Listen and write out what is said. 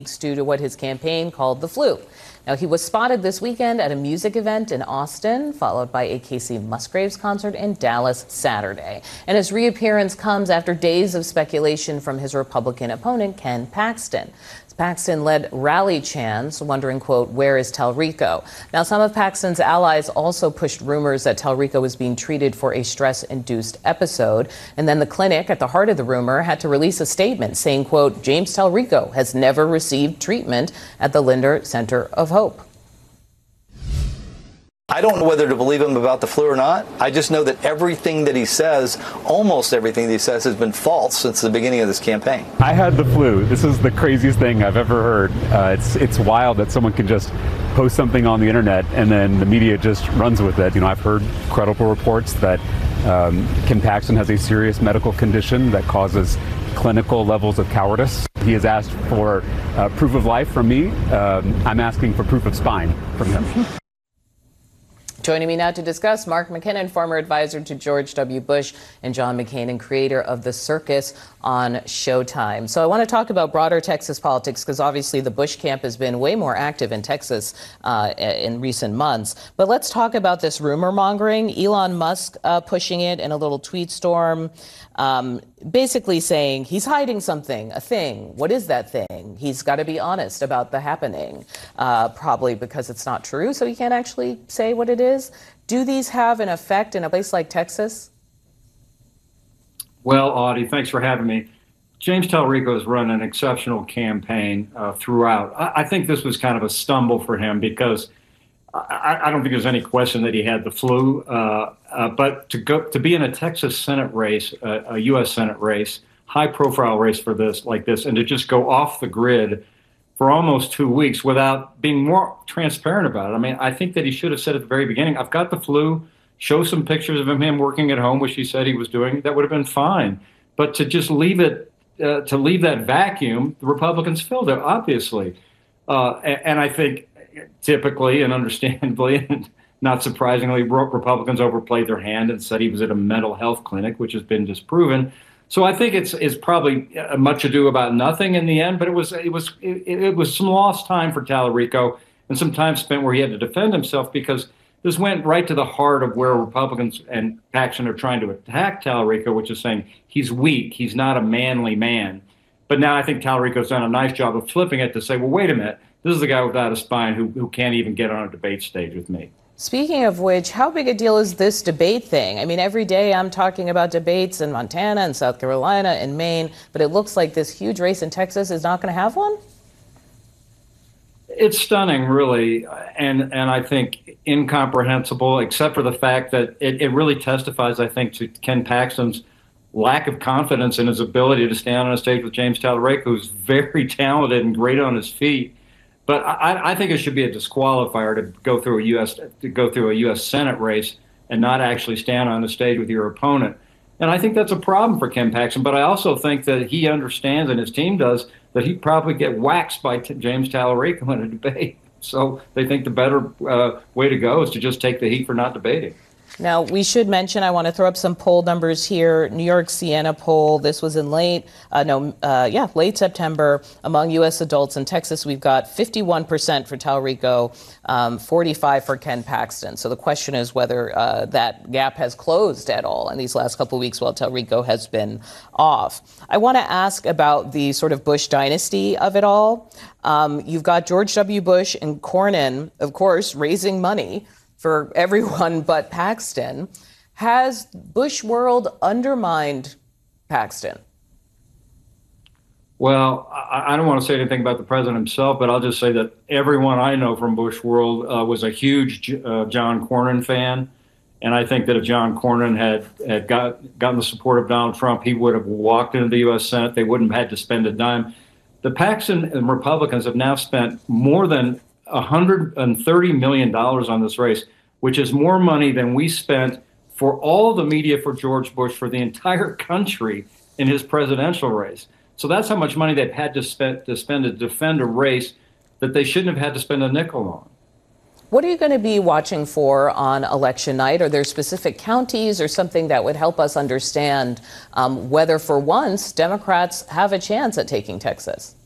due to what his campaign called the flu. Now, he was spotted this weekend at a music event in Austin, followed by a Casey Musgraves concert in Dallas Saturday. And his reappearance comes after days of speculation from his Republican opponent, Ken Paxton. Paxton led rally chants wondering, quote, where is Talrico? Now, some of Paxton's allies also pushed rumors that Talrico was being treated for a stress-induced episode. And then the clinic at the heart of the rumor had to release a statement saying, quote, James Talrico has never received treatment at the Linder Center of Hope. I don't know whether to believe him about the flu or not. I just know that everything that he says, almost everything that he says, has been false since the beginning of this campaign. I had the flu. This is the craziest thing I've ever heard. It's wild that someone can just post something on the internet and then the media just runs with it. You know, I've heard credible reports that Ken Paxton has a serious medical condition that causes clinical levels of cowardice. He has asked for proof of life from me. I'm asking for proof of spine from him. Joining me now to discuss, Mark McKinnon, former advisor to George W. Bush, and John McCain, and creator of The Circus on Showtime. So I want to talk about broader Texas politics because obviously the Bush camp has been way more active in Texas in recent months. But let's talk about this rumor mongering. Elon Musk pushing it in a little tweet storm, basically saying he's hiding something, a thing. What is that thing? He's got to be honest about the happening, probably because it's not true, so he can't actually say what it is. Do these have an effect in a place like Texas? Well, Audie, thanks for having me. James Talrico has run an exceptional campaign throughout. I think this was kind of a stumble for him because I don't think there's any question that he had the flu. But to be in a Texas Senate race, a U.S. Senate race, high-profile race for this, like this, and to just go off the grid for almost 2 weeks without being more transparent about it. I mean, I think that he should have said at the very beginning, I've got the flu, show some pictures of him working at home, which he said he was doing. That would have been fine. But to just leave it, to leave that vacuum, the Republicans filled it, obviously. And I think typically and understandably, and not surprisingly, Republicans overplayed their hand and said he was at a mental health clinic, which has been disproven. So I think it's probably much ado about nothing in the end, but it was some lost time for Talrico and some time spent where he had to defend himself because this went right to the heart of where Republicans and Paxton are trying to attack Talrico, which is saying he's weak, he's not a manly man. But now I think Talrico's done a nice job of flipping it to say, well, wait a minute, this is the guy without a spine who can't even get on a debate stage with me. Speaking of which, how big a deal is this debate thing? I mean, every day I'm talking about debates in Montana and South Carolina and Maine, but it looks like this huge race in Texas is not going to have one? It's stunning, really, and I think incomprehensible, except for the fact that it really testifies, I think, to Ken Paxton's lack of confidence in his ability to stand on a stage with James Talrico, who's very talented and great on his feet. But I think it should be a disqualifier to go through a U.S. Senate race and not actually stand on the stage with your opponent. And I think that's a problem for Ken Paxton. But I also think that he understands, and his team does, that he'd probably get waxed by James Talrico in a debate. So they think the better way to go is to just take the heat for not debating. Now, we should mention, I want to throw up some poll numbers here. New York Siena poll, this was in late September. Among U.S. adults in Texas, we've got 51% for Talrico, 45% for Ken Paxton. So the question is whether that gap has closed at all in these last couple of weeks while Talrico has been off. I want to ask about the sort of Bush dynasty of it all. You've got George W. Bush and Cornyn, of course, raising money for everyone but Paxton. Has Bush world undermined Paxton? Well, I don't want to say anything about the president himself, but I'll just say that everyone I know from Bush world was a huge John Cornyn fan. And I think that if John Cornyn had gotten the support of Donald Trump, he would have walked into the U.S. Senate. They wouldn't have had to spend a dime. The Paxton and Republicans have now spent more than $130 million on this race, which is more money than we spent for all the media for George Bush for the entire country in his presidential race. So that's how much money they've had to spend to defend a race that they shouldn't have had to spend a nickel on. What are you going to be watching for on election night? Are there specific counties or something that would help us understand whether, for once, Democrats have a chance at taking Texas?